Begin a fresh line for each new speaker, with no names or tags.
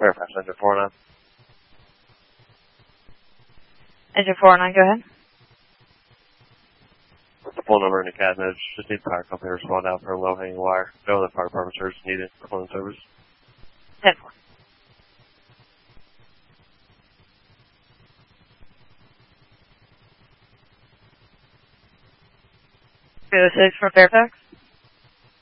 Fairfax, engine 49.
Engine 49, go ahead.
What's the phone number in the cabinet? Just need the fire company to respond out for a low-hanging wire. No other fire department service needed for phone service.
10-4. Go 6 for Fairfax.